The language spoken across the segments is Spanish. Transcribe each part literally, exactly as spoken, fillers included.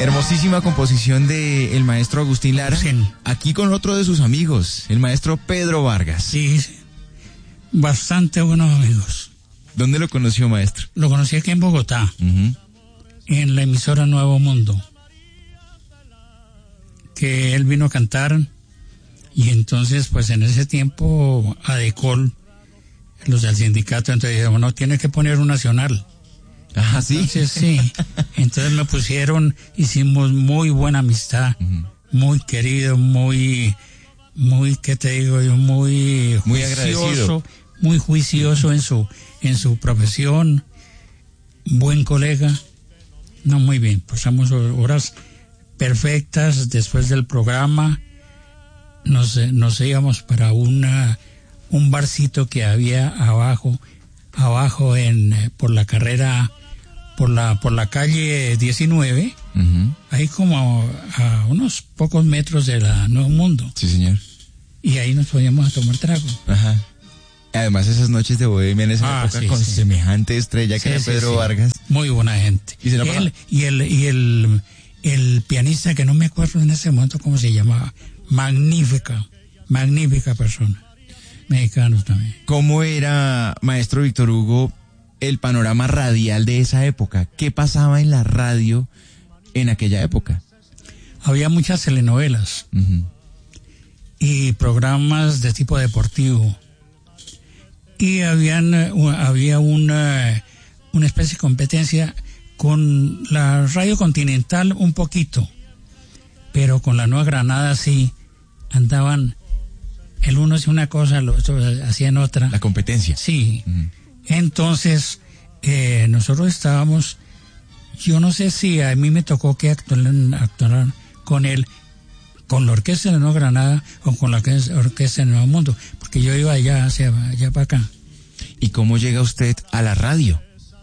Hermosísima composición de el maestro Agustín Lara, Sí. aquí con otro de sus amigos, el maestro Pedro Vargas. Sí, sí. Bastante buenos amigos. ¿Dónde lo conoció, maestro? Lo conocí aquí en Bogotá, Uh-huh. en la emisora Nuevo Mundo, que él vino a cantar, y entonces pues en ese tiempo Adecol, los del sindicato, entonces dijeron, bueno, tiene que poner un nacional. Ah, sí. Entonces sí, entonces me pusieron, hicimos muy buena amistad, Uh-huh. muy querido, muy, muy, ¿qué te digo yo? Muy Muy agradecido. muy juicioso en su, en su profesión, buen colega. No, muy bien, pasamos horas perfectas después del programa. Nos, nos íbamos para una, un barcito que había abajo, abajo en, por la carrera, por la, por la calle diecinueve, Uh-huh. ahí como a unos pocos metros de la Nuevo Mundo. Sí, señor. Y ahí nos podíamos tomar trago. Ajá. Además, esas noches de bohemia en esa Ah, época sí, con sí. semejante estrella que Sí, era sí, Pedro sí. Vargas. Muy buena gente. ¿Y se la Él, y el, y el, el pianista, que no me acuerdo en ese momento cómo se llamaba, magnífica, magnífica persona. Mexicanos también. ¿Cómo era, maestro Víctor Hugo, el panorama radial de esa época? ¿Qué pasaba en la radio en aquella época? Había muchas telenovelas Uh-huh. y programas de tipo deportivo. Y habían, eh, u- había una, una especie de competencia con la Radio Continental un poquito, pero con la Nueva Granada sí andaban, el uno hacía una cosa, el otro hacían otra. La competencia. Sí. Uh-huh. Entonces, eh, nosotros estábamos, yo no sé si a mí me tocó que actuaran, actuaran con él, con la Orquesta de Nueva Granada o con la Orquesta Orquesta de Nuevo Mundo, porque yo iba allá, hacia allá para acá. ¿Y cómo llega usted a la radio?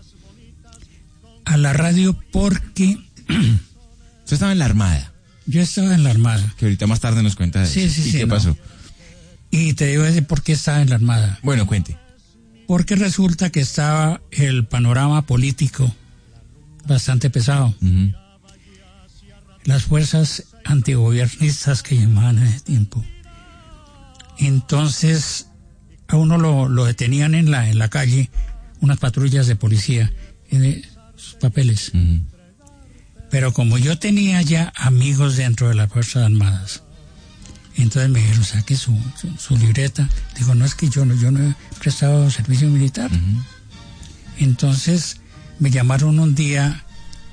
A la radio porque Usted estaba en la Armada, yo estaba en la Armada. que ahorita más tarde nos cuenta de Sí, eso. sí, ¿Y sí, qué no. pasó? Y te digo ese por qué estaba en la Armada. Bueno, cuente. Porque resulta que estaba el panorama político bastante pesado. Uh-huh. Las fuerzas antigobiernistas que llamaban en ese tiempo. Entonces, a uno lo, lo detenían en la, en la calle, unas patrullas de policía, en sus papeles. Uh-huh. Pero como yo tenía ya amigos dentro de las Fuerzas Armadas, entonces me dijeron, saque su, su, su libreta. Digo, no, es que yo no, yo no he prestado servicio militar. Uh-huh. Entonces me llamaron un día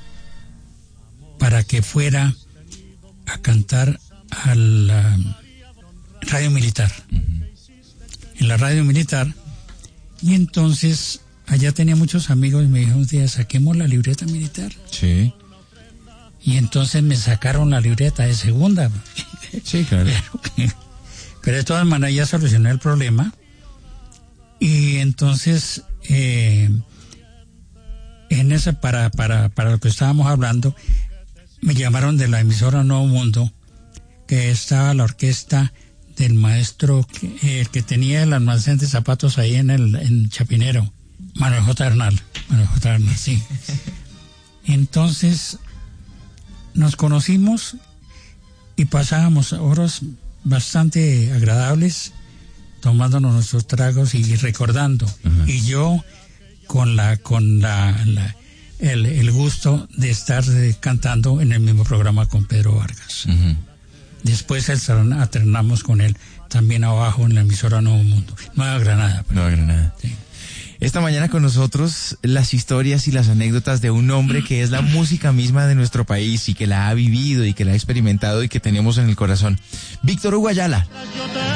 para que fuera a cantar a la radio militar. Uh-huh. En la radio militar. Y entonces allá tenía muchos amigos y me dijeron un día, saquemos la libreta militar. Sí. Y entonces me sacaron la libreta de segunda. Sí, claro. Pero, pero de todas maneras ya solucioné el problema. Y entonces, eh, en ese, para, para, para lo que estábamos hablando, me llamaron de la emisora Nuevo Mundo, que estaba la orquesta del maestro que, eh, que tenía el almacén de zapatos ahí en el en Chapinero, Manuel J. Arnal. Manuel J. Arnal, sí. Entonces nos conocimos y pasábamos horas bastante agradables tomándonos nuestros tragos y recordando. Uh-huh. Y yo con la con la, la el, el gusto de estar eh, cantando en el mismo programa con Pedro Vargas. Uh-huh. Después alternamos con él también abajo en la emisora Nuevo Mundo, Nueva Granada. Pero. Nueva Granada. Sí. Esta mañana con nosotros las historias y las anécdotas de un hombre que es la música misma de nuestro país y que la ha vivido y que la ha experimentado y que tenemos en el corazón. Víctor Hugo Ayala.